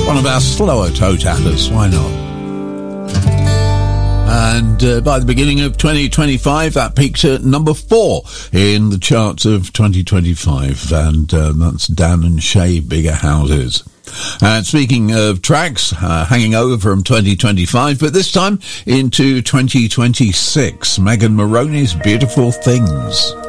One of our slower toe tappers, why not? And by the beginning of 2025, that peaked at number 4 in the charts of 2025, and that's Dan and Shay, Bigger Houses. And speaking of tracks, hanging over from 2025, but this time into 2026, Megan Moroney's Beautiful Things.